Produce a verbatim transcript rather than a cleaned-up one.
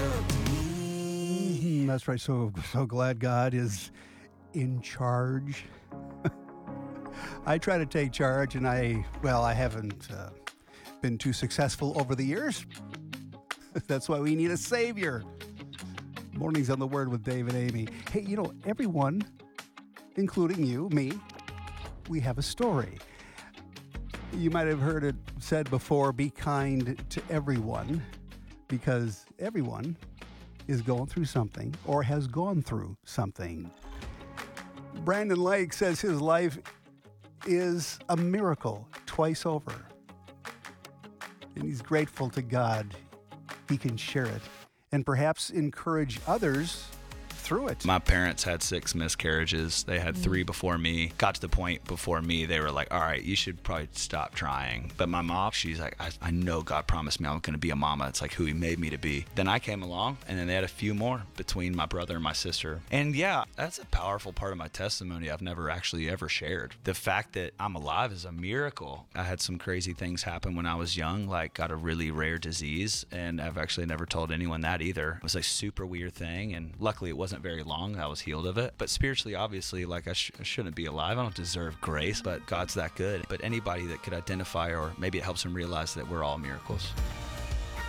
Mhm, that's right. So, so glad God is in charge. I try to take charge, and I, well, I haven't uh, been too successful over the years. That's why we need a savior. Mornings on the Word with Dave and Amy. Hey, you know, everyone, including you, me, we have a story. You might have heard it said before, be kind to everyone, because everyone is going through something or has gone through something. Brandon Lake says his life is a miracle twice over. And he's grateful to God he can share it and perhaps encourage others through it. My parents had six miscarriages. They had three before me. Got to the point before me, they were like, all right, you should probably stop trying. But my mom, she's like, I, I know God promised me I'm going to be a mama. It's like who he made me to be. Then I came along, and then they had a few more between my brother and my sister. And yeah, that's a powerful part of my testimony I've never actually ever shared. The fact that I'm alive is a miracle. I had some crazy things happen when I was young, like got a really rare disease, and I've actually never told anyone that either. It was a super weird thing, and luckily it wasn't very long. I was healed of it. But spiritually, obviously, like I, sh- I shouldn't be alive. I don't deserve grace, but God's that good. But anybody that could identify, or maybe it helps them realize that we're all miracles.